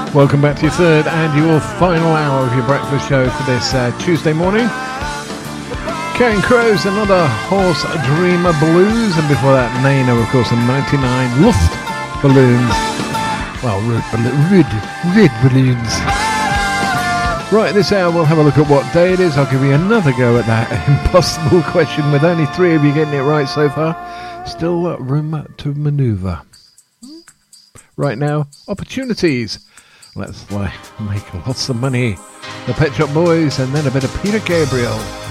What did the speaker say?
Welcome back to your third and your final hour of your breakfast show for this Tuesday morning. Counting Crows, another Horse Dreamer Blues, and before that, Nano, of course, and 99 Luft Balloons. Well, red balloons. Right, this hour we'll have a look at what day it is. I'll give you another go at that impossible question with only 3 of you getting it right so far. Still room to manoeuvre. Right now, opportunities. Let's make lots of money. The Pet Shop Boys and then a bit of Peter Gabriel.